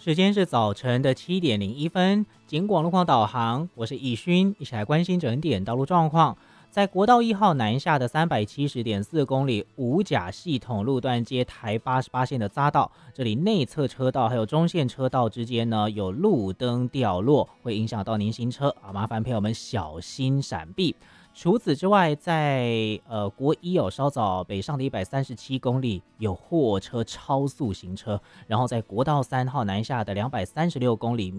时间是早晨的7:01，警广路况导航，我是易勋，一起来关心整点道路状况。在国道1号南下的370.4公里五甲系统路段接台88线的匝道，这里内侧车道还有中线车道之间呢有路灯掉落，会影响到您行车啊，麻烦朋友们小心闪避。除此之外，在国一稍早北上的137公里有货车超速行车，然后在国道3号南下的236公里